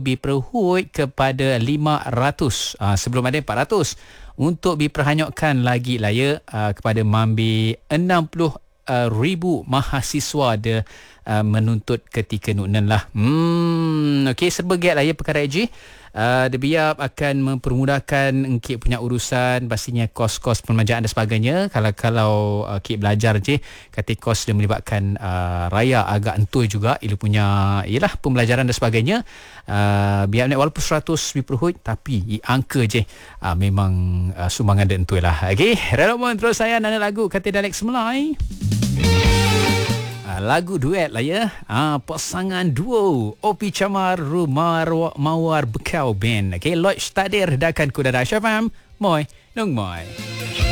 Biperhut kepada 500. Sebelum ada 400. Untuk diperhanyutkan lagi lah ya kepada Mambi 60,000 mahasiswa dia menuntut ketika nunan lah. Okey, serba get lah ya perkara Eji. Dia biar akan mempermudahkan Encik punya urusan, pastinya kos-kos permajaan dan sebagainya. Kalau Encik belajar je, kata kos dia melibatkan raya agak entui juga, ia punya ialah pembelajaran dan sebagainya. Biar naik walaupun 100 Biperhut, tapi angka je memang sumbangan dia entui lah. Okey, relawan terus saya nana lagu kata Dialek Semelai. Lagu duet lah ya. Pasangan duo Opi Chamar Mawar Bekau Band. Okay, Lodge Tadir Dakan Kudara Syafam. Moi, nung moi.